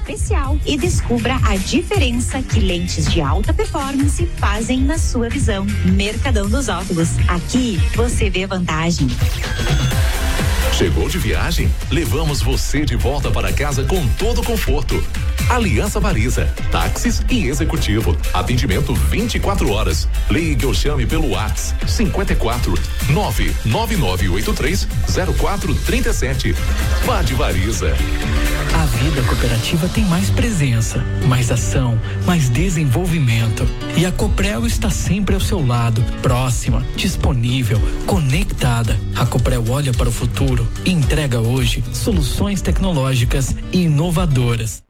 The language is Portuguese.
especial e descubra a diferença que lentes de alta performance fazem na sua visão. Mercadão dos Óculos. Aqui você vê vantagem. Chegou de viagem? Levamos você de volta para casa com todo o conforto. Aliança Marisa, táxis e executivo. Atendimento 24 horas. Ligue ou chame pelo WhatsApp 54 99983 0437. Vá de Marisa. A vida cooperativa tem mais presença, mais ação, mais desenvolvimento. E a Coprel está sempre ao seu lado, próxima, disponível, conectada. A Coprel olha para o futuro e entrega hoje soluções tecnológicas e inovadoras.